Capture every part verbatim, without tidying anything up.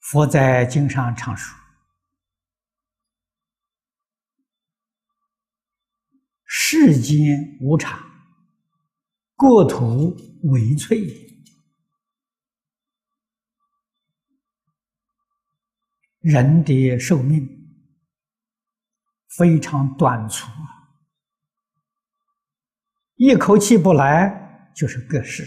佛在经上常说：“世间无常，国土为脆也。”人的寿命非常短促啊，一口气不来就是个世。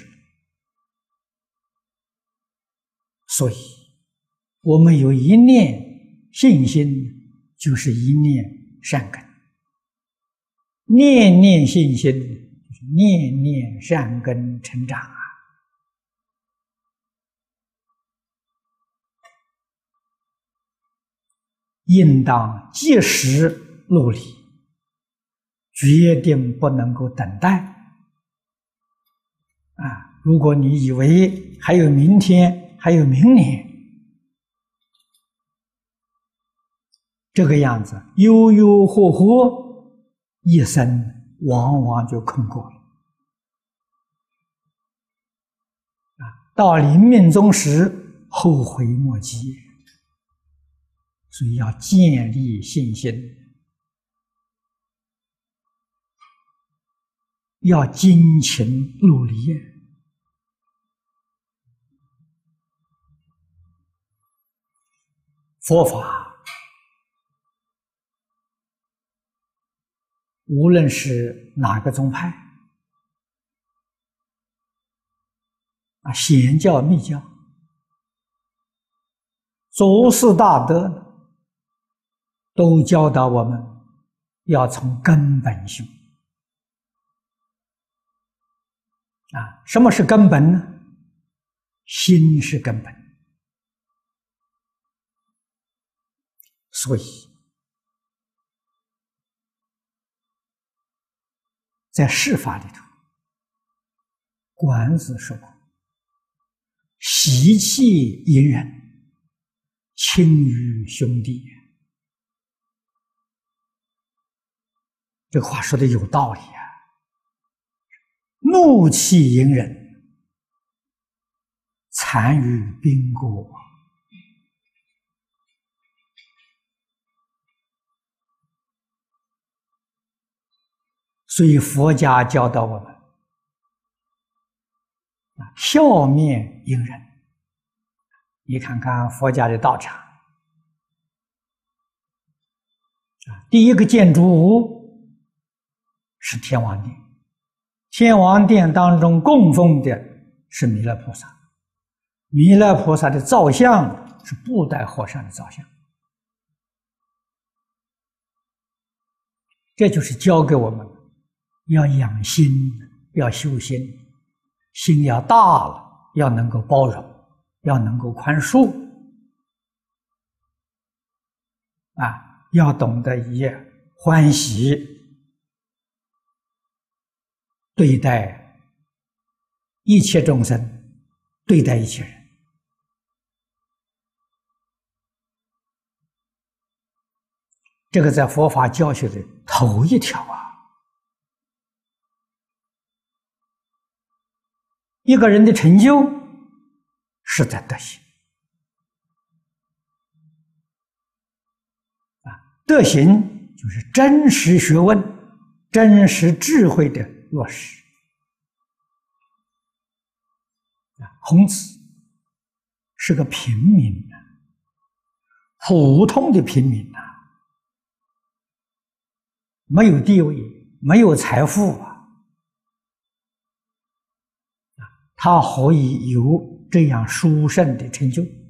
所以，我们有一念信心，就是一念善根；念念信心，就是念念善根成长啊。应当及时努力，决定不能够等待啊！如果你以为还有明天，还有明年，这个样子悠悠活活，一生往往就空过了啊！到临命终时，后悔莫及。所以要建立信心，要精勤努力。佛法无论是哪个宗派啊，显教密教，祖师大德都教导我们要从根本修啊！什么是根本呢？心是根本。所以，在释法里头，管子说过：“习气隐忍，亲于兄弟。”这个话说的有道理啊！怒气隐忍，残于宾国。所以佛家教导我们啊，笑面隐忍。你看看佛家的道场啊，第一个建筑物是天王殿，天王殿当中供奉的是弥勒菩萨，弥勒菩萨的造像是布袋和尚的造像，这就是教给我们要养心，要修心，心要大了，要能够包容，要能够宽恕啊，要懂得以欢喜对待一切众生，对待一切人。这个在佛法教学的头一条啊。一个人的成就是在德行啊，德行就是真实学问、真实智慧的落实。孔子是个平民啊，普通的平民啊，没有地位，没有财富啊，他何以有这样殊胜的成就？